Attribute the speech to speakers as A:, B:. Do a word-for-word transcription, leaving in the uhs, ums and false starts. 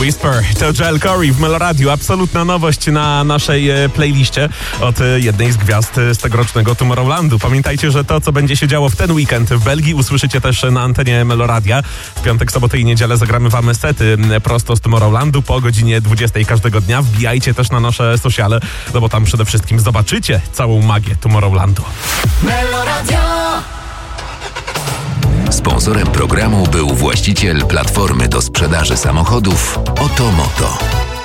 A: Whisper. To Joel Corey w Meloradiu. Absolutna nowość na naszej playliście od jednej z gwiazd z tegorocznego Tomorrowlandu. Pamiętajcie, że to, co będzie się działo w ten weekend w Belgii, usłyszycie też na antenie Meloradia. W piątek, sobotę i niedzielę zagramy wam sety prosto z Tomorrowlandu po godzinie dwudziestej każdego dnia. Wbijajcie też na nasze sociale, no bo tam przede wszystkim zobaczycie całą magię Tomorrowlandu.
B: Meloradio.
C: Sponsorem programu był właściciel platformy do sprzedaży samochodów Otomoto.